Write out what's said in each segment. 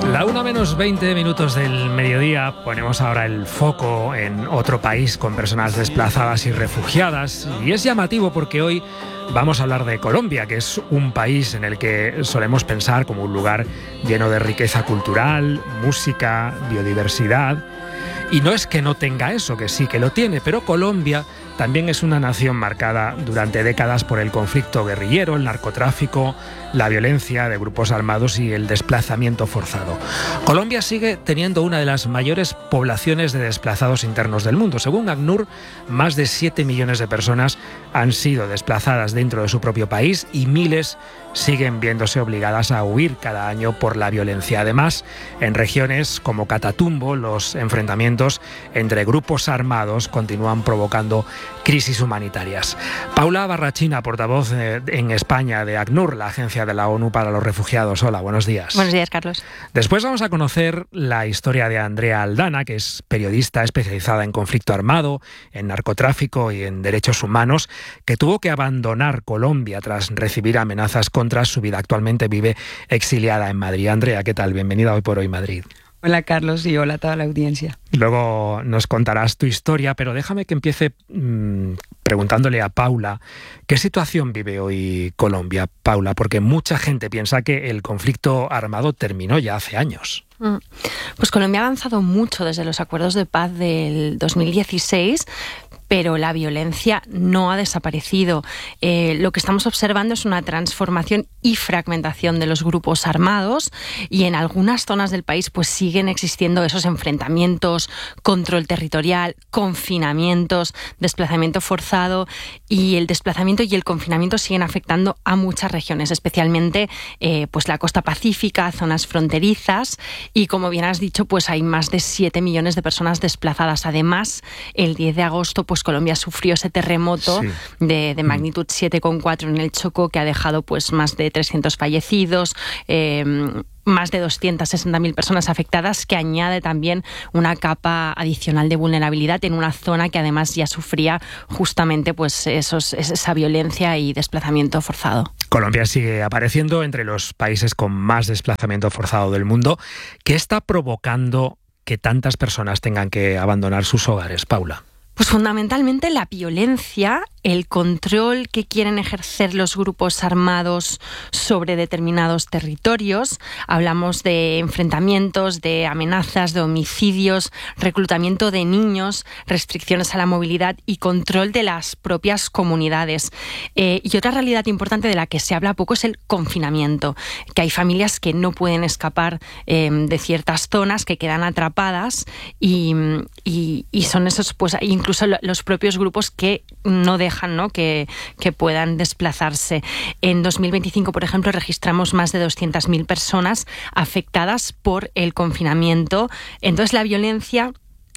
La 1:20 del mediodía. Ponemos ahora el foco en otro país con personas desplazadas y refugiadas. Y es llamativo porque hoy vamos a hablar de Colombia, que es un país en el que solemos pensar como un lugar lleno de riqueza cultural, música, biodiversidad. Y no es que no tenga eso, que sí que lo tiene, pero Colombia también es una nación marcada durante décadas por el conflicto guerrillero, el narcotráfico, la violencia de grupos armados y el desplazamiento forzado. Colombia sigue teniendo una de las mayores poblaciones de desplazados internos del mundo. Según ACNUR, más de 7 millones de personas han sido desplazadas dentro de su propio país y miles siguen viéndose obligadas a huir cada año por la violencia. Además, en regiones como Catatumbo, los enfrentamientos entre grupos armados continúan provocando crisis humanitarias. Paula Barrachina, portavoz en España de ACNUR, la Agencia de la ONU para los Refugiados. Hola, buenos días. Buenos días, Carlos. Después vamos a conocer la historia de Andrea Aldana, que es periodista especializada en conflicto armado, en narcotráfico y en derechos humanos, que tuvo que abandonar Colombia tras recibir amenazas contra su vida. Actualmente vive exiliada en Madrid. Andrea, ¿qué tal? Bienvenida a Hoy por Hoy Madrid. Hola, Carlos, y hola a toda la audiencia. Luego nos contarás tu historia, pero déjame que empiece preguntándole a Paula, ¿qué situación vive hoy Colombia, Paula? Porque mucha gente piensa que el conflicto armado terminó ya hace años. Pues Colombia ha avanzado mucho desde los acuerdos de paz del 2016, pero la violencia no ha desaparecido. Lo que estamos observando es una transformación y fragmentación de los grupos armados, y en algunas zonas del país pues siguen existiendo esos enfrentamientos, control territorial, confinamientos, desplazamiento forzado, y el desplazamiento y el confinamiento siguen afectando a muchas regiones, especialmente pues la costa pacífica, zonas fronterizas, y como bien has dicho, pues hay más de 7 millones de personas desplazadas. Además, el 10 de agosto pues Colombia sufrió ese terremoto de magnitud 7,4 en el Chocó, que ha dejado pues más de 300 fallecidos, más de 260.000 personas afectadas, que añade también una capa adicional de vulnerabilidad en una zona que además ya sufría justamente pues esa violencia y desplazamiento forzado. Colombia sigue apareciendo entre los países con más desplazamiento forzado del mundo. ¿Qué está provocando que tantas personas tengan que abandonar sus hogares, Paula? Pues fundamentalmente la violencia, el control que quieren ejercer los grupos armados sobre determinados territorios. Hablamos de enfrentamientos, de amenazas, de homicidios, reclutamiento de niños, restricciones a la movilidad y control de las propias comunidades. Y otra realidad importante de la que se habla poco es el confinamiento, que hay familias que no pueden escapar de ciertas zonas, que quedan atrapadas, y son esos, pues incluso los propios grupos que no dejan, ¿no?, que puedan desplazarse. En 2025, por ejemplo, registramos más de 200.000 personas afectadas por el confinamiento. Entonces, la violencia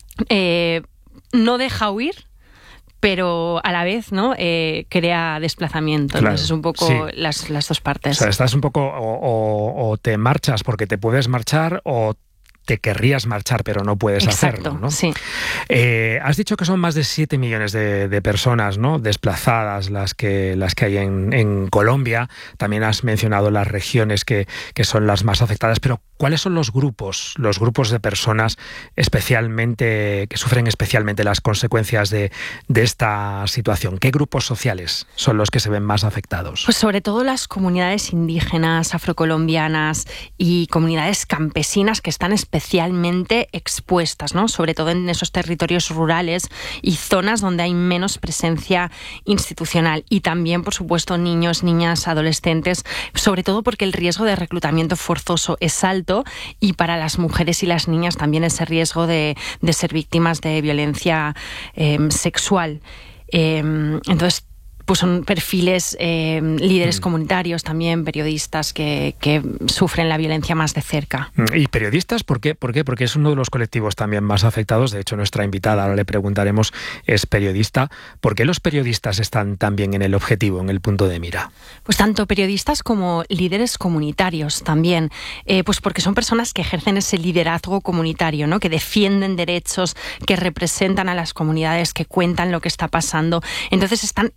no deja huir, pero a la vez, ¿no?, crea desplazamiento. Claro, entonces es un poco las dos partes. O sea, estás un poco o te marchas porque te puedes marchar, o te querrías marchar pero no puedes hacerlo, ¿no? Sí. Has dicho que son más de 7 millones de personas, ¿no?, desplazadas las que hay en Colombia. También has mencionado las regiones que son las más afectadas, pero ¿cuáles son los grupos de personas especialmente que sufren especialmente las consecuencias de esta situación? ¿Qué grupos sociales son los que se ven más afectados? Pues sobre todo las comunidades indígenas, afrocolombianas y comunidades campesinas, que están especialmente expuestas, ¿no?, sobre todo en esos territorios rurales y zonas donde hay menos presencia institucional. Y también, por supuesto, niños, niñas, adolescentes, sobre todo porque el riesgo de reclutamiento forzoso es alto, y para las mujeres y las niñas también ese riesgo de ser víctimas de violencia sexual. Entonces, pues son perfiles, líderes comunitarios también, periodistas que sufren la violencia más de cerca. ¿Y periodistas? ¿Por qué? Porque es uno de los colectivos también más afectados. De hecho, nuestra invitada, ahora le preguntaremos, es periodista. ¿Por qué los periodistas están también en el objetivo, en el punto de mira? Pues tanto periodistas como líderes comunitarios también. Pues porque son personas que ejercen ese liderazgo comunitario, ¿no?, que defienden derechos, que representan a las comunidades, que cuentan lo que está pasando. Entonces están especialmente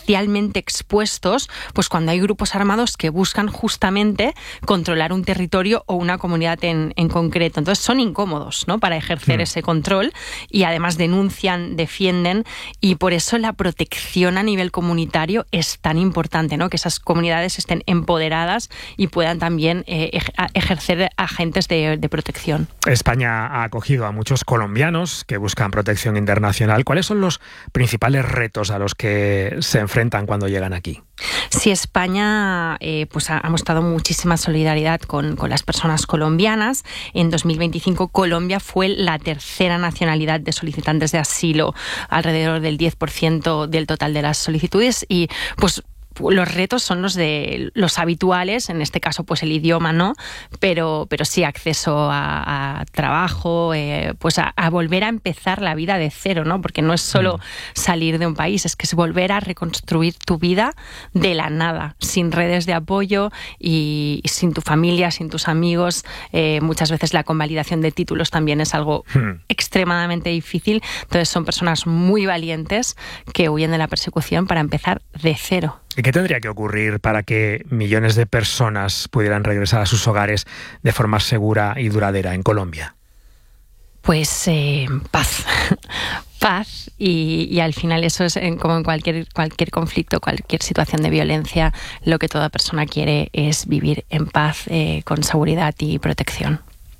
especialmente expuestos pues cuando hay grupos armados que buscan justamente controlar un territorio o una comunidad en concreto. Entonces son incómodos, ¿no?, para ejercer ese control, y además denuncian, defienden, y por eso la protección a nivel comunitario es tan importante, ¿no?, que esas comunidades estén empoderadas y puedan también ejercer agentes de protección. España ha acogido a muchos colombianos que buscan protección internacional. ¿Cuáles son los principales retos a los que se enfrentan cuando llegan aquí? Sí, España pues ha mostrado muchísima solidaridad con las personas colombianas. En 2025 Colombia fue la tercera nacionalidad de solicitantes de asilo, alrededor del 10% del total de las solicitudes, y pues los retos son los habituales, en este caso pues el idioma no, pero sí acceso a trabajo, pues a volver a empezar la vida de cero, ¿no? Porque no es solo salir de un país, es que es volver a reconstruir tu vida de la nada, sin redes de apoyo y sin tu familia, sin tus amigos. Muchas veces la convalidación de títulos también es algo extremadamente difícil. Entonces son personas muy valientes que huyen de la persecución para empezar de cero. ¿Y qué tendría que ocurrir para que millones de personas pudieran regresar a sus hogares de forma segura y duradera en Colombia? Pues paz. Paz, y al final eso es como en cualquier conflicto, cualquier situación de violencia, lo que toda persona quiere es vivir en paz, con seguridad y protección.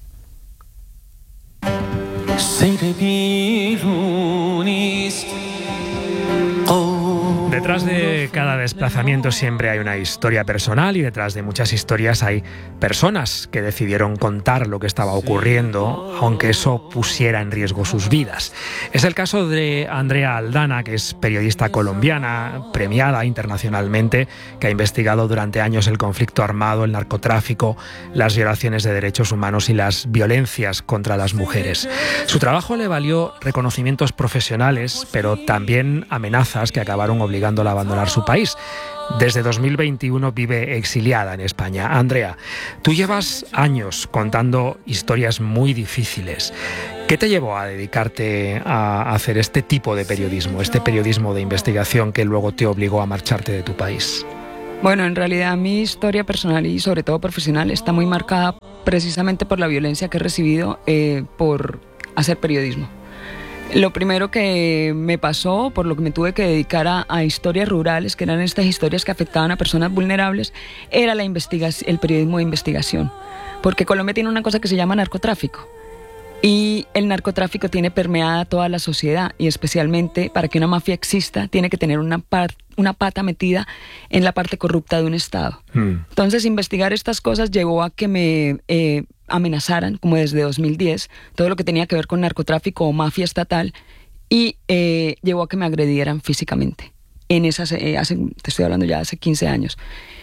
Detrás de cada desplazamiento siempre hay una historia personal, y detrás de muchas historias hay personas que decidieron contar lo que estaba ocurriendo, aunque eso pusiera en riesgo sus vidas. Es el caso de Andrea Aldana, que es periodista colombiana, premiada internacionalmente, que ha investigado durante años el conflicto armado, el narcotráfico, las violaciones de derechos humanos y las violencias contra las mujeres. Su trabajo le valió reconocimientos profesionales, pero también amenazas que acabaron obligándola a abandonar su país. Desde 2021 vive exiliada en España. Andrea, tú llevas años contando historias muy difíciles. ¿Qué te llevó a dedicarte a hacer este tipo de periodismo, este periodismo de investigación que luego te obligó a marcharte de tu país? Bueno, en realidad mi historia personal y sobre todo profesional está muy marcada precisamente por la violencia que he recibido por hacer periodismo. Lo primero que me pasó, por lo que me tuve que dedicar a historias rurales, que eran estas historias que afectaban a personas vulnerables, era el periodismo de investigación. Porque Colombia tiene una cosa que se llama narcotráfico. Y el narcotráfico tiene permeada toda la sociedad, y especialmente para que una mafia exista tiene que tener una pata metida en la parte corrupta de un Estado. Entonces investigar estas cosas llevó a que me amenazaran, como desde 2010, todo lo que tenía que ver con narcotráfico o mafia estatal, y llevó a que me agredieran físicamente. Te estoy hablando ya hace 15 años.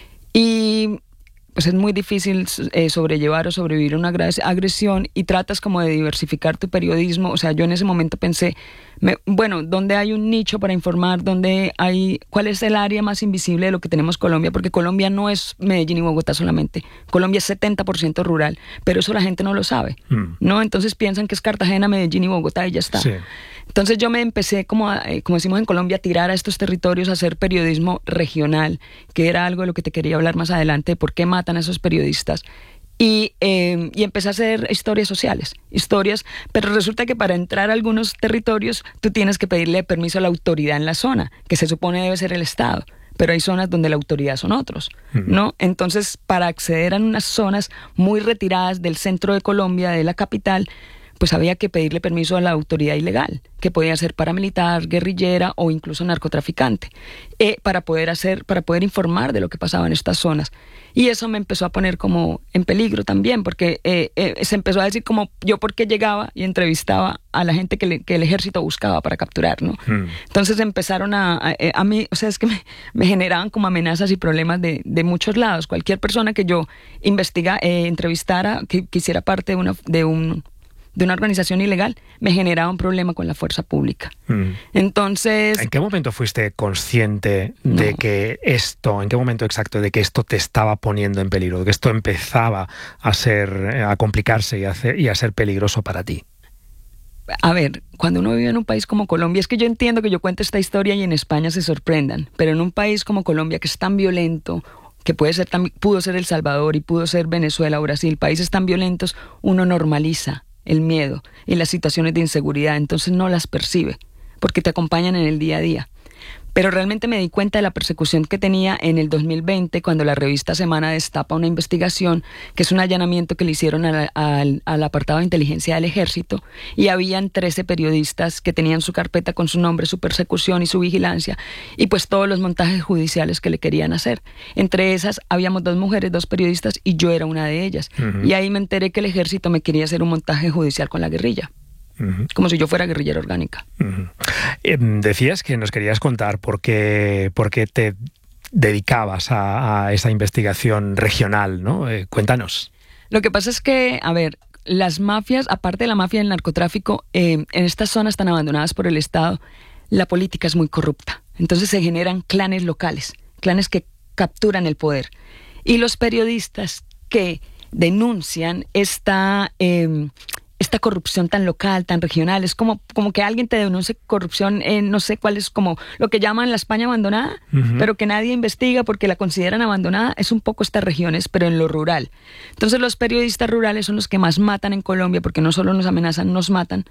Y pues es muy difícil sobrellevar o sobrevivir una agresión, y tratas como de diversificar tu periodismo. O sea, yo en ese momento pensé, ¿dónde hay un nicho para informar? ¿Cuál es el área más invisible de lo que tenemos Colombia? Porque Colombia no es Medellín y Bogotá solamente. Colombia es 70% rural, pero eso la gente no lo sabe, ¿no? Entonces piensan que es Cartagena, Medellín y Bogotá y ya está. Sí. Entonces yo me empecé, como decimos en Colombia, a tirar a estos territorios, a hacer periodismo regional, que era algo de lo que te quería hablar más adelante, de por qué matan a esos periodistas. Y empecé a hacer historias sociales, pero resulta que para entrar a algunos territorios tú tienes que pedirle permiso a la autoridad en la zona, que se supone debe ser el Estado, pero hay zonas donde la autoridad son otros, ¿no? Entonces, para acceder a unas zonas muy retiradas del centro de Colombia, de la capital, pues había que pedirle permiso a la autoridad ilegal, que podía ser paramilitar, guerrillera o incluso narcotraficante, para poder informar de lo que pasaba en estas zonas. Y eso me empezó a poner como en peligro también, porque se empezó a decir como yo por qué llegaba y entrevistaba a la gente que el ejército buscaba para capturar, ¿no? Entonces empezaron a mí, o sea, es que me generaban como amenazas y problemas de muchos lados. Cualquier persona que yo entrevistara, que quisiera parte de una organización ilegal, me generaba un problema con la fuerza pública. Entonces, ¿en qué momento fuiste consciente de que esto, en qué momento exacto, de que esto te estaba poniendo en peligro, de que esto empezaba a complicarse y a ser peligroso para ti? A ver, cuando uno vive en un país como Colombia, es que yo entiendo que yo cuente esta historia y en España se sorprendan, pero en un país como Colombia, que es tan violento, que pudo ser El Salvador y pudo ser Venezuela o Brasil, países tan violentos, uno normaliza el miedo y las situaciones de inseguridad, entonces no las percibe, porque te acompañan en el día a día. Pero realmente me di cuenta de la persecución que tenía en el 2020 cuando la revista Semana destapa una investigación que es un allanamiento que le hicieron al apartado de inteligencia del Ejército, y habían 13 periodistas que tenían su carpeta con su nombre, su persecución y su vigilancia, y pues todos los montajes judiciales que le querían hacer. Entre esas habíamos 2 mujeres, 2 periodistas, y yo era una de ellas. Y ahí me enteré que el Ejército me quería hacer un montaje judicial con la guerrilla. Como si yo fuera guerrillera orgánica. Decías que nos querías contar por qué te dedicabas a esa investigación regional, ¿no? Cuéntanos. Lo que pasa es que, a ver, las mafias, aparte de la mafia del narcotráfico, en estas zonas tan abandonadas por el Estado, la política es muy corrupta. Entonces se generan clanes locales, clanes que capturan el poder. Y los periodistas que denuncian esta corrupción tan local, tan regional, es como que alguien te denuncie corrupción en no sé cuál es, como lo que llaman la España abandonada, pero que nadie investiga porque la consideran abandonada. Es un poco estas regiones, pero en lo rural. Entonces los periodistas rurales son los que más matan en Colombia, porque no solo nos amenazan, nos matan,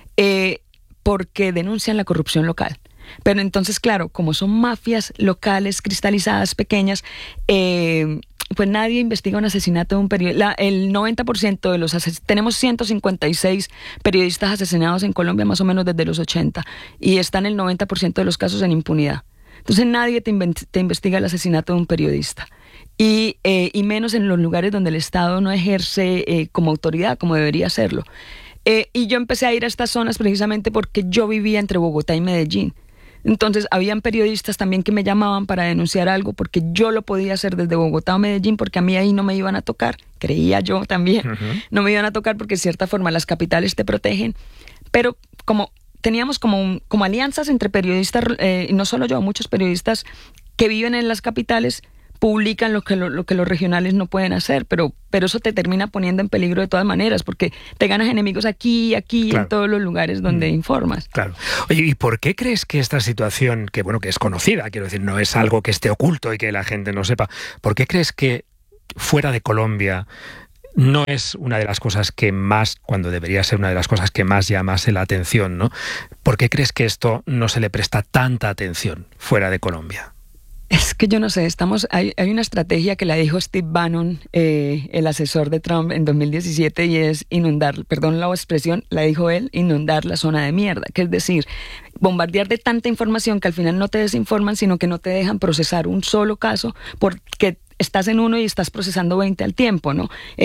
porque denuncian la corrupción local. Pero entonces, claro, como son mafias locales, cristalizadas, pequeñas, pues nadie investiga un asesinato de un periodista. El 90% de los tenemos 156 periodistas asesinados en Colombia más o menos desde los 80, y están el 90% de los casos en impunidad. Entonces nadie te investiga el asesinato de un periodista. Y menos en los lugares donde el Estado no ejerce como autoridad, como debería hacerlo. Y yo empecé a ir a estas zonas precisamente porque yo vivía entre Bogotá y Medellín. Entonces habían periodistas también que me llamaban para denunciar algo, porque yo lo podía hacer desde Bogotá o Medellín, porque a mí ahí no me iban a tocar, creía yo también, no me iban a tocar porque de cierta forma las capitales te protegen, pero como teníamos como alianzas entre periodistas, y no solo yo, muchos periodistas que viven en las capitales publican lo que los regionales no pueden hacer, pero eso te termina poniendo en peligro de todas maneras, porque te ganas enemigos aquí, claro, en todos los lugares donde informas. Claro. Oye, ¿y por qué crees que esta situación, que bueno, que es conocida, quiero decir, no es algo que esté oculto y que la gente no sepa, ¿por qué crees que fuera de Colombia no es una de las cosas que más, cuando debería ser una de las cosas que más llamase la atención, ¿no? ¿Por qué crees que esto no se le presta tanta atención fuera de Colombia? Es que yo no sé, hay una estrategia que la dijo Steve Bannon, el asesor de Trump en 2017, y es inundar, perdón la expresión, la dijo él, inundar la zona de mierda, que es decir, bombardear de tanta información que al final no te desinforman, sino que no te dejan procesar un solo caso porque estás en uno y estás procesando 20 al tiempo, ¿no?